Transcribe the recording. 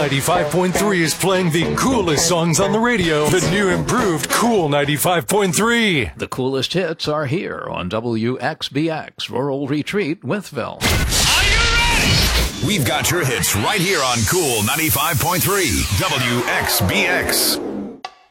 95.3 is playing the coolest songs on the radio. The new improved Cool 95.3. The coolest hits are here on WXBX, Rural Retreat, Withville. Are you ready? We've got your hits right here on Cool 95.3 WXBX.